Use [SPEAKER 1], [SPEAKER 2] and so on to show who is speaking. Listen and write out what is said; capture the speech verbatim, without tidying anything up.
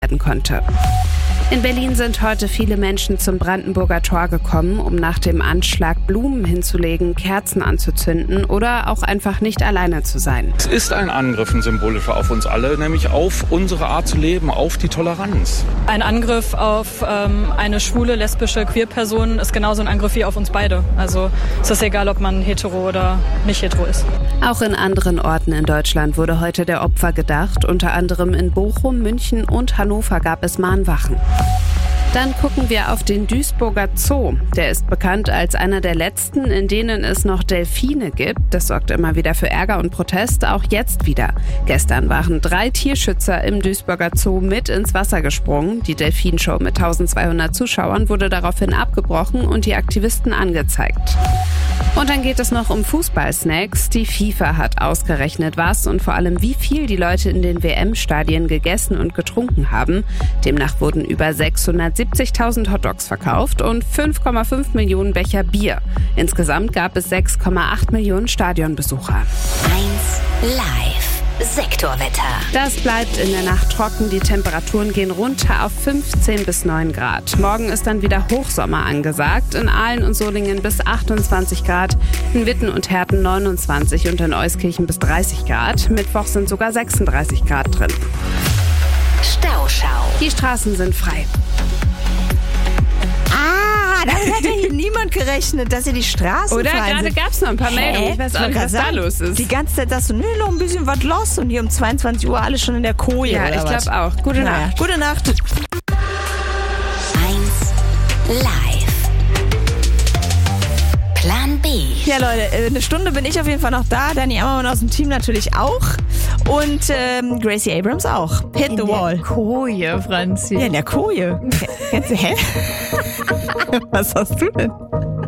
[SPEAKER 1] werden konnte. In Berlin sind heute viele Menschen zum Brandenburger Tor gekommen, um nach dem Anschlag Blumen hinzulegen, Kerzen anzuzünden oder auch einfach nicht alleine zu sein.
[SPEAKER 2] Es ist ein Angriff, ein symbolischer, auf uns alle, nämlich auf unsere Art zu leben, auf die Toleranz.
[SPEAKER 3] Ein Angriff auf ähm, eine schwule, lesbische Queer-Person ist genauso ein Angriff wie auf uns beide. Also es ist egal, ob man hetero oder nicht hetero ist.
[SPEAKER 1] Auch in anderen Orten in Deutschland wurde heute der Opfer gedacht. Unter anderem in Bochum, München und Hannover gab es Mahnwachen. Dann gucken wir auf den Duisburger Zoo. Der ist bekannt als einer der letzten, in denen es noch Delfine gibt. Das sorgt immer wieder für Ärger und Protest, auch jetzt wieder. Gestern waren drei Tierschützer im Duisburger Zoo mit ins Wasser gesprungen. Die Delfinshow mit eintausendzweihundert Zuschauern wurde daraufhin abgebrochen und die Aktivisten angezeigt. Und dann geht es noch um Fußballsnacks. Die FIFA hat ausgerechnet, was und vor allem wie viel die Leute in den W M-Stadien gegessen und getrunken haben. Demnach wurden über sechshundertsiebzigtausend Hotdogs verkauft und fünf Komma fünf Millionen Becher Bier. Insgesamt gab es sechs Komma acht Millionen Stadionbesucher.
[SPEAKER 4] eins live. Sektorwetter.
[SPEAKER 1] Das bleibt in der Nacht trocken. Die Temperaturen gehen runter auf fünfzehn bis neun Grad. Morgen ist dann wieder Hochsommer angesagt. In Aalen und Solingen bis achtundzwanzig Grad. In Witten und Herten neunundzwanzig und in Euskirchen bis dreißig Grad. Mittwoch sind sogar sechsunddreißig Grad drin.
[SPEAKER 4] Stauschau.
[SPEAKER 1] Die Straßen sind frei.
[SPEAKER 5] Ah, damit hat ja hier niemand gerechnet, dass ihr die Straßen
[SPEAKER 1] Oder?
[SPEAKER 5] frei
[SPEAKER 1] Gerade
[SPEAKER 5] sind.
[SPEAKER 1] gab es noch ein paar
[SPEAKER 5] Hä?
[SPEAKER 1] Meldungen. Ich weiß auch
[SPEAKER 5] wollte
[SPEAKER 1] nicht, was
[SPEAKER 5] gerade
[SPEAKER 1] da
[SPEAKER 5] sagen,
[SPEAKER 1] los ist.
[SPEAKER 5] Die ganze Zeit sagst du, nö, noch ein bisschen was los und hier um zweiundzwanzig Uhr alle schon in der Koje.
[SPEAKER 1] Ja,
[SPEAKER 5] oder
[SPEAKER 1] ich
[SPEAKER 5] was?
[SPEAKER 1] glaube auch. Gute
[SPEAKER 5] Naja,
[SPEAKER 1] Nacht.
[SPEAKER 5] Gute Nacht.
[SPEAKER 4] eins live. Plan B.
[SPEAKER 5] Ja, Leute, eine Stunde bin ich auf jeden Fall noch da. Dani Ammermann aus dem Team natürlich auch. Und ähm, Gracie Abrams auch. Hit the wall.
[SPEAKER 6] Koje, Franzi.
[SPEAKER 5] Ja, in der Koje. Kennst du, hä? Was hast du denn?